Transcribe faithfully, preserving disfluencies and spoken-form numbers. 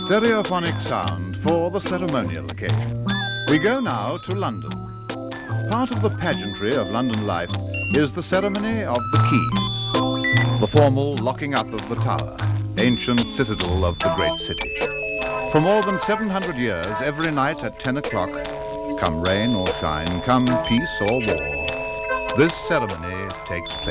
stereophonic sound for the ceremonial occasion. We go now to London. Part of the pageantry of London life is the ceremony of the keys, the formal locking up of the Tower, ancient citadel of the great city. For more than seven hundred years, every night at ten o'clock, come rain or shine, come peace or war, this ceremony takes place.